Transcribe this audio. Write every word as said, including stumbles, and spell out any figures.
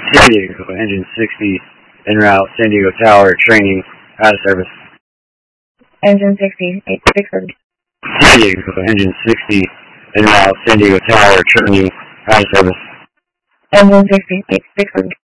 San Diego, engine sixty, en route, San Diego Tower, training, out of service. Engine sixty, eight six thirty. San Diego, engine sixty, en route, San Diego Tower, training, out of service. Engine sixty, eight six thirty.